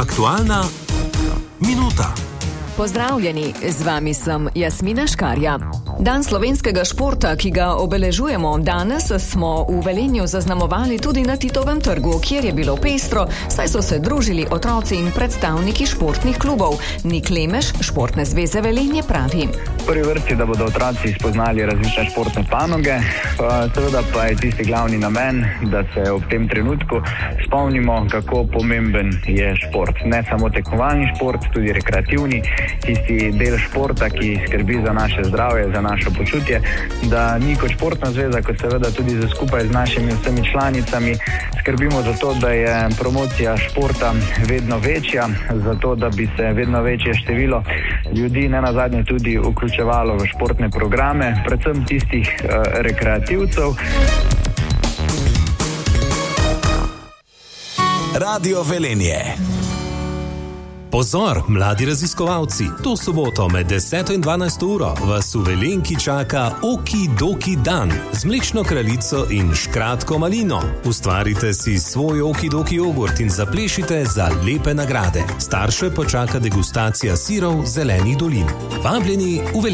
Aktualna minuta. Pozdravljeni, z vami sem Jasmina Škarja. Dan slovenskega športa, ki ga obeležujemo danes, smo v Velenju zaznamovali tudi na Titovem trgu, kjer je bilo pestro, saj so se družili otroci in predstavniki športnih klubov. Nik Lemeš, Športne zveze Velenje, pravi: V prvi vrsti, da bodo otroci spoznali različne športne panoge, seveda pa je tisti glavni namen, da se ob tem trenutku spomnimo, kako pomemben je šport. Ne samo tekmovalni šport, tudi rekreativni, tisti del športa, ki skrbi za naše zdravje, za našo počutje, da mi kot športna zveza, kot seveda tudi skupaj z našimi vsemi članicami, skrbimo za to, da je promocija športa vedno večja, zato da bi se vedno večje število ljudi nenazadnje tudi vključevalo v športne programe, predvsem tistih rekreativcev. Radio Velenje. Pozor, mladi raziskovalci, to soboto med 10 in 12 uro vas v Velenki čaka Okidoki dan z mlečno kraljico in škratko malino. Ustvarite si svoj Okidoki jogurt in zaplešite za lepe nagrade. Starše pa čaka degustacija sirov zelenih dolin. Vabljeni v Velenje.